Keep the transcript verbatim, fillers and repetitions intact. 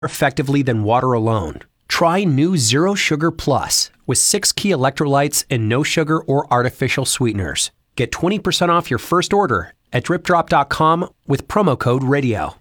effectively than water alone. Try new Zero Sugar Plus with six key electrolytes and no sugar or artificial sweeteners. Get twenty percent off your first order at drip drop dot com with promo code radio.